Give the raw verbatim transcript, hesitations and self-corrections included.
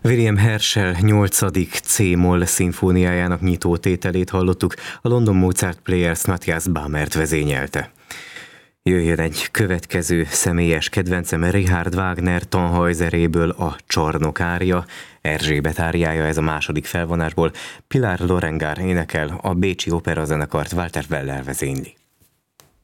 William Herschel nyolcadik C-moll szimfóniájának nyitótételét hallottuk, a London Mozart Players Matthias Bamert vezényelte. Jöjjön egy következő személyes kedvencem, Richard Wagner Tannhäuseréből a Csarnok ária, Erzsébet áriája ez a második felvonásból, Pilar Lorengár énekel, a Bécsi Operazenekart Walter Weller vezényli.